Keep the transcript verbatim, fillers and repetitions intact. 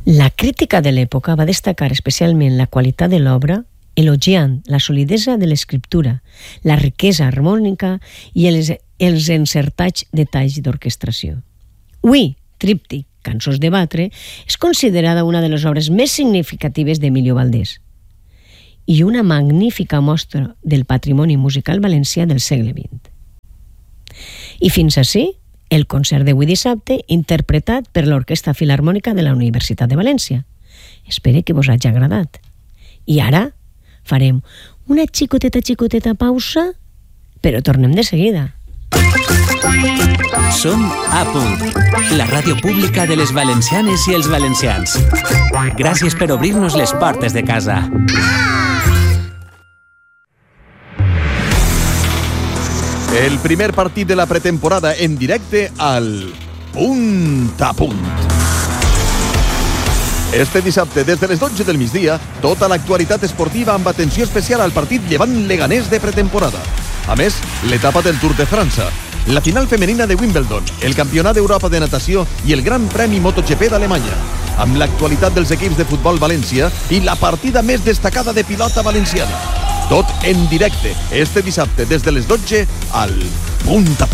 La crítica de l'època va destacar especialment la qualitat de l'obra, elogiant la solidesa de l'escriptura, la riquesa harmònica i els, els encertats detalls d'orquestració. Ui, tríptic, Cançons de batre, és considerada una de les obres més significatives d'Emilio Valdés i una magnífica mostra del patrimoni musical valencià del segle vint. I fins ací, el concert d'avui dissabte, interpretat per l'Orquestra Filharmònica de la Universitat de València. Espero que vos hagi agradat. I ara farem una xicoteta, xicoteta pausa, però tornem de seguida. Som A Punt, la ràdio pública de les valencianes i els valencians. Gràcies per obrir-nos les portes de casa. El primer partit de la pretemporada en directe al Punt a Punt. Este dissabte, des de les dotze del migdia, tota l'actualitat esportiva amb atenció especial al partit Llevant-Leganés de pretemporada. A més, l'etapa del Tour de França, la final femenina de Wimbledon, el Campionat d'Europa de natació i el Gran Premi MotoGP d'Alemanya, amb l'actualitat dels equips de futbol València i la partida més destacada de pilota valenciana. Tot en directe, este dissabte, des de les dotze, al Punt a Punt.